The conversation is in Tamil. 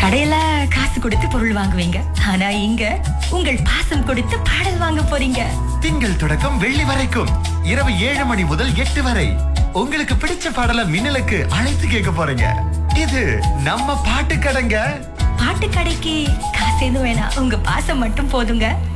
கடையில காசு கொடுத்து பொருள் வாங்குவீங்க, ஆனா இங்க உங்கள் பாசம் கொடுத்து பாடல் வாங்க போறீங்க. திங்கள் தொடக்கம் வெள்ளி வரைக்கும் இரவு 7 மணி முதல் 8 வரை உங்களுக்கு பிடிச்ச பாடலை மின்னலுக்கு அழைத்து கேட்க போறீங்க. இது நம்ம பாட்டு கடைங்க. பாட்டு கடைக்கு காசு எதுவும் வேணாம், உங்க பாசம் மட்டும் போதுங்க.